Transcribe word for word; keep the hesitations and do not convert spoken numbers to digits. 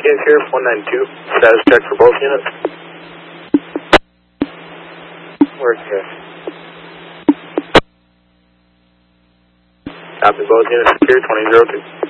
Yes, here, one nine two. Status check for both units. Where's this? Copy, both units secure, twenty zero two.